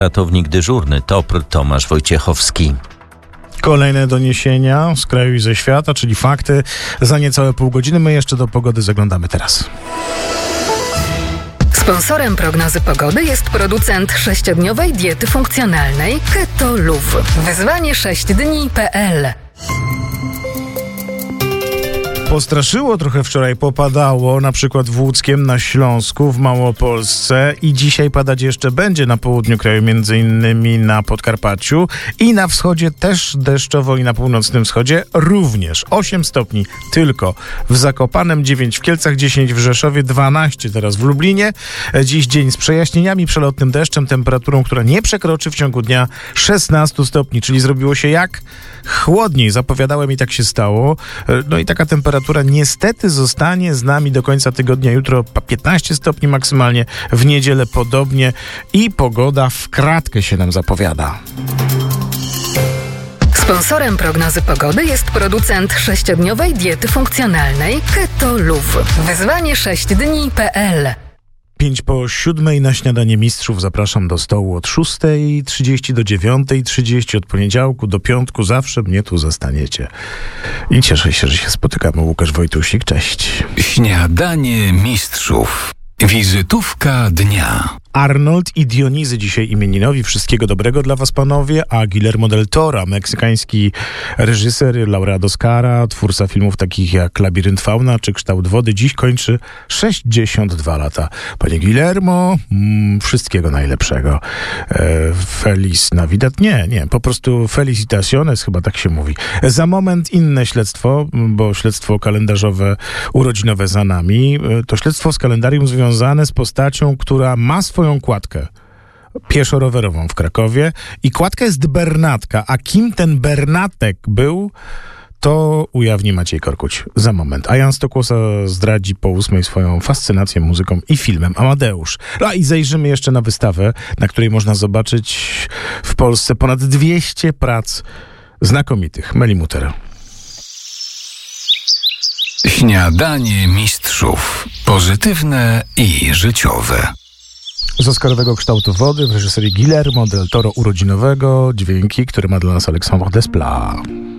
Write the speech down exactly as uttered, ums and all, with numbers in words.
Ratownik dyżurny T O P R Tomasz Wojciechowski. Kolejne doniesienia z kraju i ze świata, czyli fakty za niecałe pół godziny. My jeszcze do pogody zaglądamy teraz. Sponsorem prognozy pogody jest producent sześciodniowej diety funkcjonalnej Keto Luv. Wyzwanie sześć dni kropka pe el. Postraszyło trochę wczoraj, popadało, na przykład w Łódzkiem, na Śląsku, w Małopolsce i dzisiaj padać jeszcze będzie na południu kraju, między innymi na Podkarpaciu i na wschodzie też deszczowo i na północnym wschodzie również. osiem stopni tylko w Zakopanem, dziewięć w Kielcach, dziesięć w Rzeszowie, dwanaście teraz w Lublinie. Dziś dzień z przejaśnieniami, przelotnym deszczem, temperaturą, która nie przekroczy w ciągu dnia szesnaście stopni, czyli zrobiło się jak? Chłodniej. Zapowiadałem i tak się stało. No i taka temperatura niestety zostanie z nami do końca tygodnia. Jutro piętnaście stopni maksymalnie, w niedzielę podobnie i pogoda w kratkę się nam zapowiada. Sponsorem prognozy pogody jest producent sześciodniowej diety funkcjonalnej Keto Luv. Wyzwanie sześć dni kropka pe el. Pięć po siódmej na śniadanie mistrzów zapraszam do stołu od szóstej trzydzieści do dziewiątej trzydzieści, od poniedziałku do piątku. Zawsze mnie tu zastaniecie. I cieszę się, że się spotykamy. Łukasz Wojtusik, cześć. Śniadanie mistrzów. Wizytówka dnia. Arnold i Dionizy dzisiaj imieninowi. Wszystkiego dobrego dla was, panowie. A Guillermo del Toro, meksykański reżyser, laureat Oscara, twórca filmów takich jak Labirynt Fauna czy Kształt Wody, dziś kończy sześćdziesiąt dwa lata. Panie Guillermo, mm, wszystkiego najlepszego. E, Feliz Navidad? Nie, nie, po prostu felicitaciones, chyba tak się mówi. Za moment inne śledztwo, bo śledztwo kalendarzowe, urodzinowe za nami. To śledztwo z kalendarium związane z postacią, która ma swoją swoją kładkę pieszo-rowerową w Krakowie i kładka jest Bernatka, a kim ten Bernatek był, to ujawni Maciej Korkuć za moment. A Jan Stokłosa zdradzi po ósmej swoją fascynację muzyką i filmem Amadeusz. A i zajrzymy jeszcze na wystawę, na której można zobaczyć w Polsce ponad dwieście prac znakomitych. Meli Muter. Śniadanie mistrzów. Pozytywne i życiowe. Z Oscarowego Kształtu Wody w reżyserii Guillermo del Toro urodzinowego, dźwięki, które ma dla nas Alexandre Desplat.